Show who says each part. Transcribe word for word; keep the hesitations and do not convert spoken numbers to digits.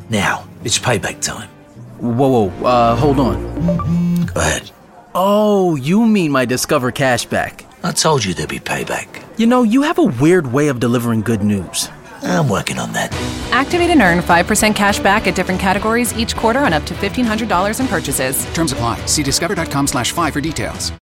Speaker 1: Now, it's payback time.
Speaker 2: Whoa, whoa, uh, hold on.
Speaker 1: Go ahead.
Speaker 2: Oh, you mean my Discover cashback.
Speaker 1: I told you there'd be payback.
Speaker 2: You know, you have a weird way of delivering good news.
Speaker 1: I'm working on that.
Speaker 3: Activate and earn five percent cash back at different categories each quarter on up to fifteen hundred dollars in purchases.
Speaker 4: Terms apply. See discover.com slash five for details.